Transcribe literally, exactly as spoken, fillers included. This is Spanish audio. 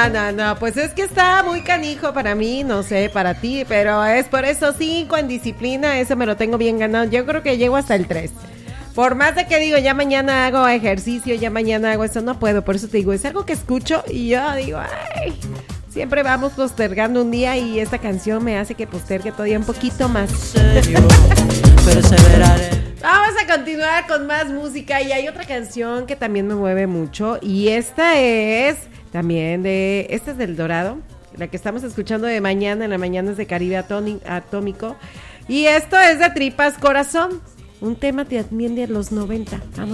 No, no, no, pues es que está muy canijo para mí, no sé, para ti, pero es por eso cinco en disciplina, eso me lo tengo bien ganado. Yo creo que llego hasta el tres. Por más de que digo, ya mañana hago ejercicio, ya mañana hago eso, no puedo, por eso te digo, es algo que escucho y yo digo, ay, siempre vamos postergando un día y esta canción me hace que postergue todavía un poquito más. Serio, perseveraré. Vamos a continuar con más música y hay otra canción que también me mueve mucho y esta es también de, esta es del Dorado, la que estamos escuchando de mañana, en la mañana es de Caribe Atómico y esto es de Tripas Corazón, un tema también de los noventa. Vamos.